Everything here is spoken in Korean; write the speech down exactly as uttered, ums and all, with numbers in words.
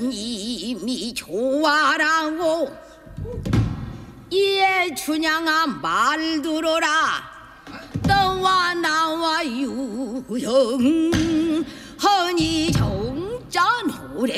이미 좋아라고. 예 춘향아 말 들어라. 너와 나와 유영 허니